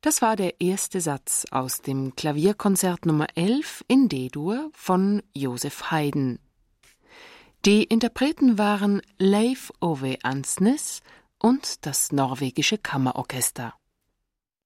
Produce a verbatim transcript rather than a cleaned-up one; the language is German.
Das war der erste Satz aus dem Klavierkonzert Nummer elf in D-Dur von Joseph Haydn. Die Interpreten waren Leif Ove Ansnes und das norwegische Kammerorchester.